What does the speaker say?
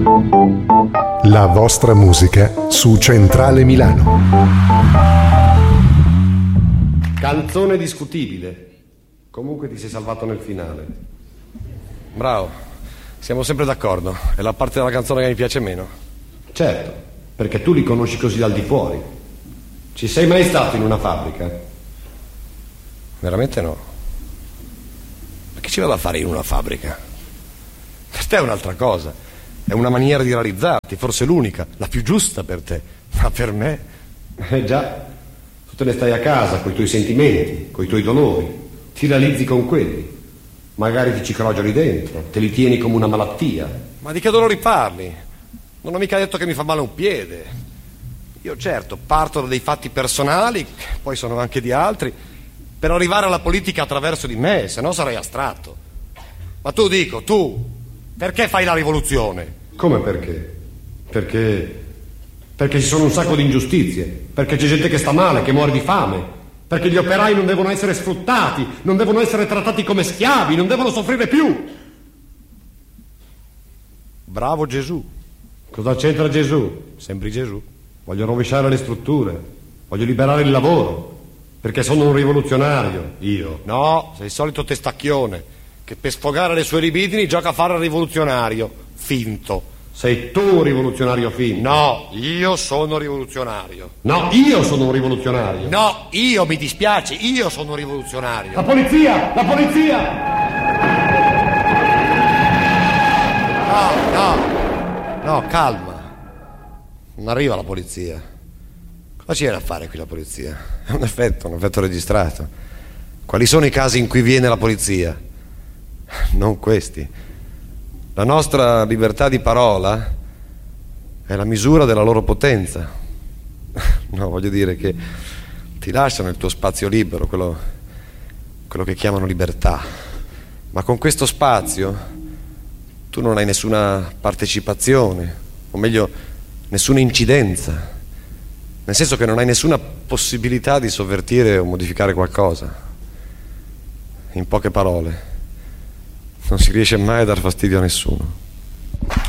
La vostra musica su Centrale Milano. Canzone discutibile. Comunque ti sei salvato nel finale. Bravo, siamo sempre d'accordo. È la parte della canzone che mi piace meno. Certo, perché tu li conosci così dal di fuori. Ci sei mai stato in una fabbrica? Veramente no. Ma che ci vado a fare in una fabbrica? Per te è un'altra cosa. È una maniera di realizzarti, forse l'unica, la più giusta per te. Ma per me? Già, tu te ne stai a casa coi tuoi sentimenti, coi tuoi dolori. Ti realizzi con quelli. Magari ti ci crogioli dentro, te li tieni come una malattia. Ma di che dolori parli? Non ho mica detto che mi fa male un piede. Io certo parto da dei fatti personali, poi sono anche di altri, per arrivare alla politica attraverso di me, se no sarei astratto. Ma tu perché fai la rivoluzione? Come perché? Perché ci sono un sacco di ingiustizie, perché c'è gente che sta male, che muore di fame, perché gli operai non devono essere sfruttati, non devono essere trattati come schiavi, non devono soffrire più. Bravo Gesù. Cosa c'entra Gesù? Sembri Gesù. Voglio rovesciare le strutture, voglio liberare il lavoro, perché sono un rivoluzionario, io. No, sei il solito testacchione che per sfogare le sue libidini gioca a fare il rivoluzionario, finto. Sei tu un rivoluzionario finto? No, io sono rivoluzionario. No, io sono un rivoluzionario. No, io mi dispiace, io sono un rivoluzionario. La polizia! La polizia! No, calma. Non arriva la polizia. Cosa ci viene a fare qui la polizia? È un effetto registrato. Quali sono i casi in cui viene la polizia? Non questi. La nostra libertà di parola è la misura della loro potenza. No, voglio dire che ti lasciano il tuo spazio libero, quello che chiamano libertà. Ma con questo spazio tu non hai nessuna partecipazione, o meglio, nessuna incidenza, nel senso che non hai nessuna possibilità di sovvertire o modificare qualcosa. In poche parole, non si riesce mai a dar fastidio a nessuno.